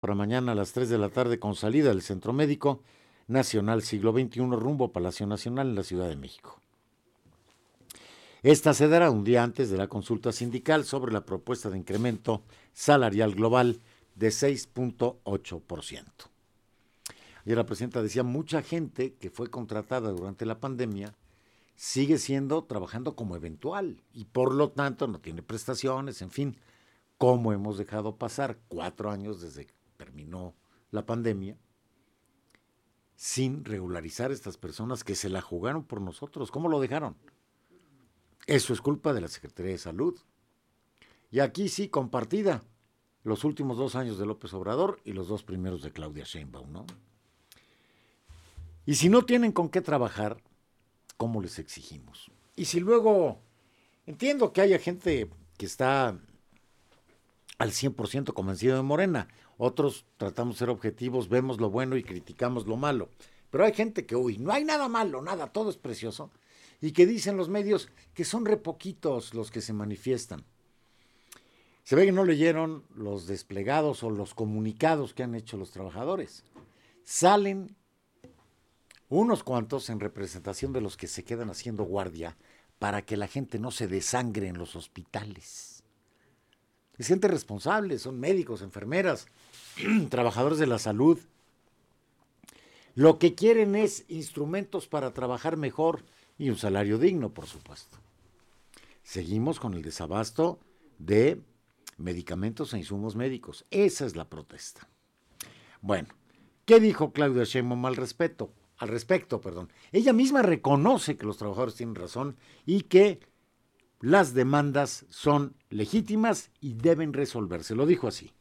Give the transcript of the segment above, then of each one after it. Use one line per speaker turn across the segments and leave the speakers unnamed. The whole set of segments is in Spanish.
para mañana a las 3 de la tarde con salida del Centro Médico Nacional Siglo XXI rumbo a Palacio Nacional en la Ciudad de México. Esta se dará un día antes de la consulta sindical sobre la propuesta de incremento salarial global de 6.8%. Ayer la presidenta decía, mucha gente que fue contratada durante la pandemia sigue trabajando como eventual y por lo tanto no tiene prestaciones, en fin, cómo hemos dejado pasar 4 años desde que terminó la pandemia sin regularizar a estas personas que se la jugaron por nosotros. ¿Cómo lo dejaron? Eso es culpa de la Secretaría de Salud. Y aquí sí, compartida, los últimos 2 años de López Obrador y los 2 primeros de Claudia Sheinbaum, ¿no? Y si no tienen con qué trabajar, ¿cómo les exigimos? Y si luego, entiendo que haya gente que está al 100% convencido de Morena, otros tratamos de ser objetivos, vemos lo bueno y criticamos lo malo, pero hay gente que, no hay nada malo, nada, todo es precioso, y que dicen los medios que son re poquitos los que se manifiestan. Se ve que no leyeron los desplegados o los comunicados que han hecho los trabajadores. Salen unos cuantos en representación de los que se quedan haciendo guardia para que la gente no se desangre en los hospitales. Es gente responsable, son médicos, enfermeras, trabajadores de la salud. Lo que quieren es instrumentos para trabajar mejor y un salario digno, por supuesto. Seguimos con el desabasto de medicamentos e insumos médicos. Esa es la protesta. Bueno, ¿qué dijo Claudia Sheinbaum al respecto? Ella misma reconoce que los trabajadores tienen razón y que las demandas son legítimas y deben resolverse. Lo dijo así.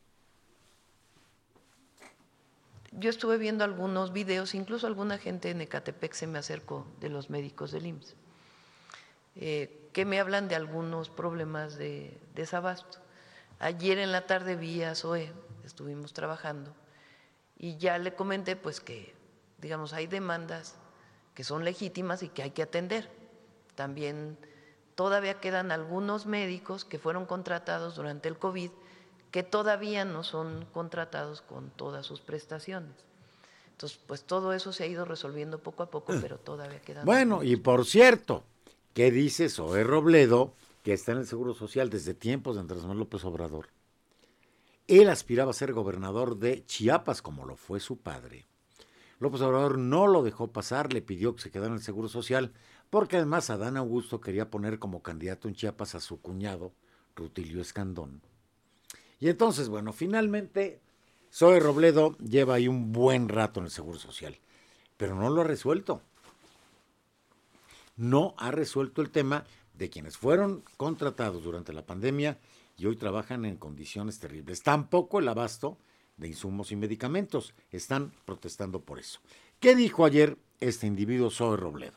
Yo estuve viendo algunos videos, incluso alguna gente en Ecatepec se me acercó de los médicos del IMSS, que me hablan de algunos problemas de desabasto. Ayer en la tarde vi a Zoe, estuvimos trabajando, y ya le comenté pues que, digamos, hay demandas que son legítimas y que hay que atender. También todavía quedan algunos médicos que fueron contratados durante el COVID que todavía no son contratados con todas sus prestaciones. Entonces, pues todo eso se ha ido resolviendo poco a poco, pero todavía quedan.
Bueno, y por cierto, ¿qué dice Zoe Robledo, que está en el Seguro Social desde tiempos de Andrés Manuel López Obrador? Él aspiraba a ser gobernador de Chiapas, como lo fue su padre. López Obrador no lo dejó pasar, le pidió que se quedara en el Seguro Social, porque además Adán Augusto quería poner como candidato en Chiapas a su cuñado, Rutilio Escandón. Y entonces, bueno, finalmente Zoe Robledo lleva ahí un buen rato en el Seguro Social, pero no lo ha resuelto. No ha resuelto el tema de quienes fueron contratados durante la pandemia y hoy trabajan en condiciones terribles. Tampoco el abasto de insumos y medicamentos. Están protestando por eso. ¿Qué dijo ayer este individuo, Zoe Robledo?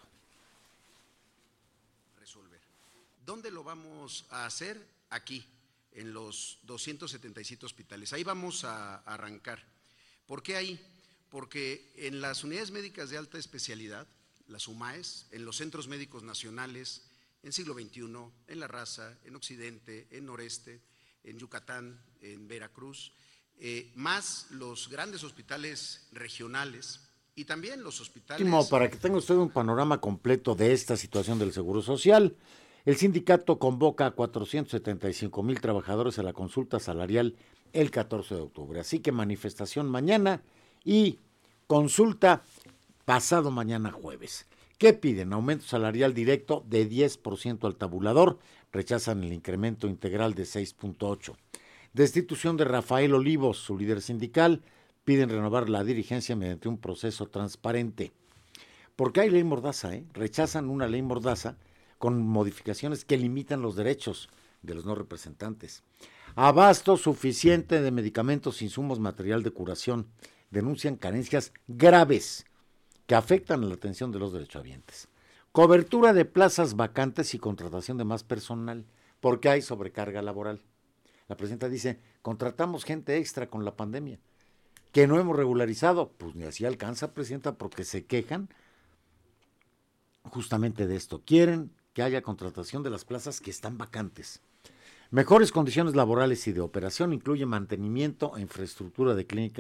Resolver. ¿Dónde lo vamos a hacer? Aquí, en los 277 hospitales. Ahí vamos a arrancar. ¿Por qué ahí? Porque en las unidades médicas de alta especialidad, las UMAES, en los centros médicos nacionales, en Siglo XXI, en La Raza, en Occidente, en Noreste, en Yucatán, en Veracruz, más los grandes hospitales regionales y también los hospitales…
Para que tenga usted un panorama completo de esta situación del Seguro Social, el sindicato convoca a 475,000 trabajadores a la consulta salarial el 14 de octubre. Así que manifestación mañana y consulta pasado mañana jueves. ¿Qué piden? Aumento salarial directo de 10% al tabulador, rechazan el incremento integral de 6.8%. Destitución de Rafael Olivos, su líder sindical, piden renovar la dirigencia mediante un proceso transparente. Porque hay ley mordaza, rechazan una ley mordaza con modificaciones que limitan los derechos de los no representantes. Abasto suficiente de medicamentos, insumos, material de curación. Denuncian carencias graves que afectan a la atención de los derechohabientes. Cobertura de plazas vacantes y contratación de más personal, porque hay sobrecarga laboral. La presidenta dice, contratamos gente extra con la pandemia, que no hemos regularizado. Pues ni así alcanza, presidenta, porque se quejan justamente de esto. Quieren que haya contratación de las plazas que están vacantes. Mejores condiciones laborales y de operación incluye mantenimiento e infraestructura de clínicas